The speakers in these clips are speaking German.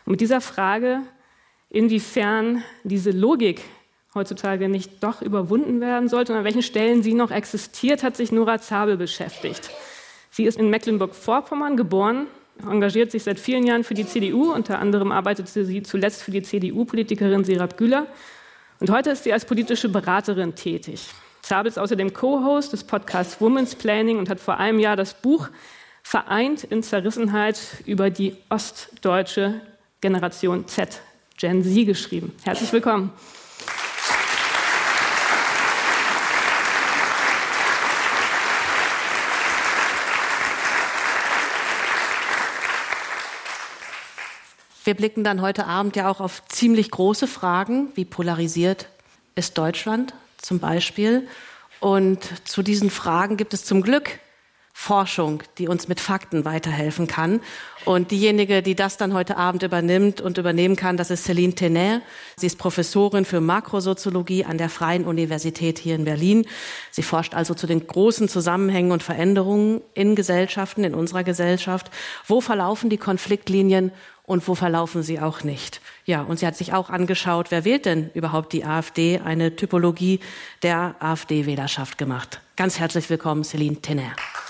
Und mit dieser Frage, inwiefern diese Logik heutzutage nicht doch überwunden werden sollte und an welchen Stellen sie noch existiert, hat sich Nora Zabel beschäftigt. Sie ist in Mecklenburg-Vorpommern geboren, engagiert sich seit vielen Jahren für die CDU. Unter anderem arbeitete sie zuletzt für die CDU-Politikerin Serap Güler. Und heute ist sie als politische Beraterin tätig. Zabel ist außerdem Co-Host des Podcasts Women's Planning und hat vor einem Jahr das Buch Vereint in Zerrissenheit über die ostdeutsche Generation Z, Gen Z, geschrieben. Herzlich willkommen. Wir blicken dann heute Abend ja auch auf ziemlich große Fragen, wie polarisiert ist Deutschland zum Beispiel. Und zu diesen Fragen gibt es zum Glück Forschung, die uns mit Fakten weiterhelfen kann. Und diejenige, die das dann heute Abend übernehmen kann, das ist Céline Tenay. Sie ist Professorin für Makrosoziologie an der Freien Universität hier in Berlin. Sie forscht also zu den großen Zusammenhängen und Veränderungen in Gesellschaften, in unserer Gesellschaft. Wo verlaufen die Konfliktlinien und wo verlaufen sie auch nicht? Ja, und sie hat sich auch angeschaut, wer wählt denn überhaupt die AfD? Eine Typologie der AfD-Wählerschaft gemacht. Ganz herzlich willkommen, Céline Tenay.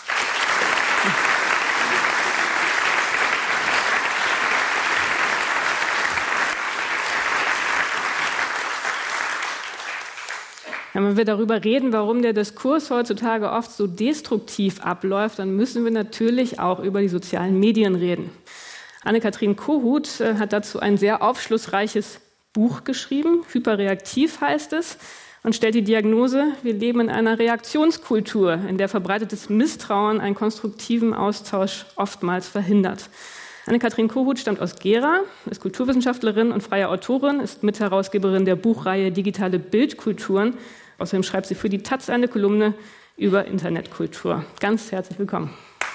Wenn wir darüber reden, warum der Diskurs heutzutage oft so destruktiv abläuft, dann müssen wir natürlich auch über die sozialen Medien reden. Anne-Kathrin Kohut hat dazu ein sehr aufschlussreiches Buch geschrieben. Hyperreaktiv heißt es und stellt die Diagnose, wir leben in einer Reaktionskultur, in der verbreitetes Misstrauen einen konstruktiven Austausch oftmals verhindert. Anne-Kathrin Kohut stammt aus Gera, ist Kulturwissenschaftlerin und freie Autorin, ist Mitherausgeberin der Buchreihe Digitale Bildkulturen. Außerdem schreibt sie für die taz eine Kolumne über Internetkultur. Ganz herzlich willkommen.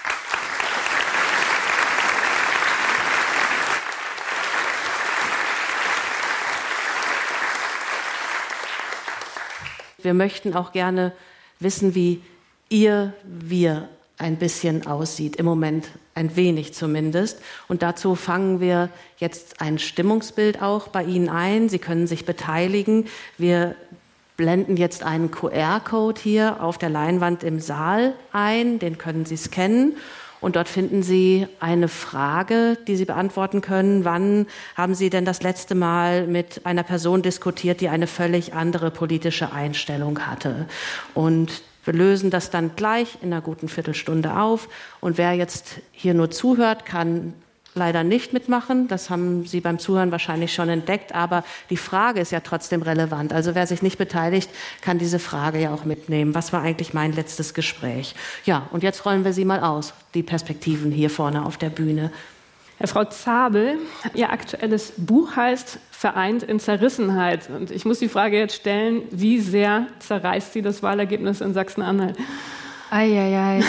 Wir möchten auch gerne wissen, wie wir ein bisschen aussieht, im Moment ein wenig zumindest. Und dazu fangen wir jetzt ein Stimmungsbild auch bei Ihnen ein. Sie können sich beteiligen. Wir blenden jetzt einen QR-Code hier auf der Leinwand im Saal ein. Den können Sie scannen. Und dort finden Sie eine Frage, die Sie beantworten können. Wann haben Sie denn das letzte Mal mit einer Person diskutiert, die eine völlig andere politische Einstellung hatte? Und wir lösen das dann gleich in einer guten Viertelstunde auf. Und wer jetzt hier nur zuhört, kann leider nicht mitmachen. Das haben Sie beim Zuhören wahrscheinlich schon entdeckt. Aber die Frage ist ja trotzdem relevant. Also wer sich nicht beteiligt, kann diese Frage ja auch mitnehmen. Was war eigentlich mein letztes Gespräch? Ja, und jetzt rollen wir sie mal aus, die Perspektiven hier vorne auf der Bühne. Frau Zabel, Ihr aktuelles Buch heißt Vereint in Zerrissenheit. Und ich muss die Frage jetzt stellen, wie sehr zerreißt Sie das Wahlergebnis in Sachsen-Anhalt? Eieiei.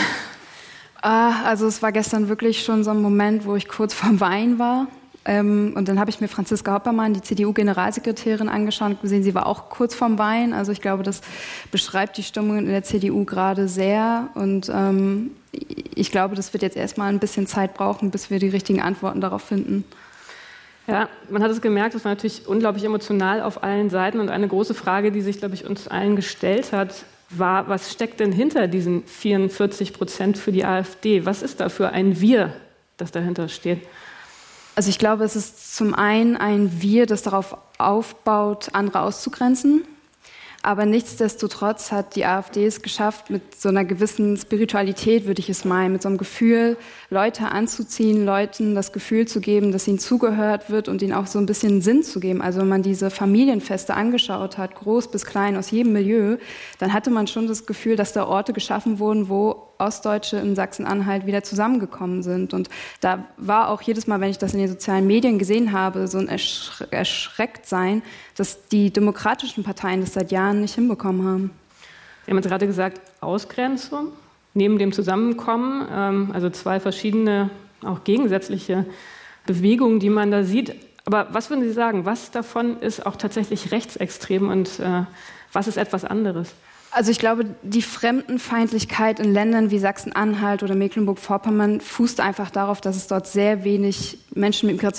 Also es war gestern wirklich schon so ein Moment, wo ich kurz vorm Weinen war. Und dann habe ich mir Franziska Hoppermann, die CDU-Generalsekretärin, angeschaut und gesehen, sie war auch kurz vorm Weinen. Also ich glaube, das beschreibt die Stimmung in der CDU gerade sehr. Und ich glaube, das wird jetzt erstmal ein bisschen Zeit brauchen, bis wir die richtigen Antworten darauf finden. Ja, man hat es gemerkt, es war natürlich unglaublich emotional auf allen Seiten. Und eine große Frage, die sich, glaube ich, uns allen gestellt hat, war, was steckt denn hinter diesen 44% für die AfD? Was ist da für ein Wir, das dahinter steht? Also ich glaube, es ist zum einen ein Wir, das darauf aufbaut, andere auszugrenzen. Aber nichtsdestotrotz hat die AfD es geschafft, mit so einer gewissen Spiritualität, würde ich es meinen, mit so einem Gefühl, Leute anzuziehen, Leuten das Gefühl zu geben, dass ihnen zugehört wird und ihnen auch so ein bisschen Sinn zu geben. Also wenn man diese Familienfeste angeschaut hat, groß bis klein, aus jedem Milieu, dann hatte man schon das Gefühl, dass da Orte geschaffen wurden, wo Ostdeutsche in Sachsen-Anhalt wieder zusammengekommen sind. Und da war auch jedes Mal, wenn ich das in den sozialen Medien gesehen habe, so ein Erschrecktsein, dass die demokratischen Parteien das seit Jahren nicht hinbekommen haben. Sie haben jetzt gerade gesagt, Ausgrenzung neben dem Zusammenkommen, also zwei verschiedene, auch gegensätzliche Bewegungen, die man da sieht. Aber was würden Sie sagen, was davon ist auch tatsächlich rechtsextrem und was ist etwas anderes? Also ich glaube, die Fremdenfeindlichkeit in Ländern wie Sachsen-Anhalt oder Mecklenburg-Vorpommern fußt einfach darauf, dass es dort sehr wenig Menschen mit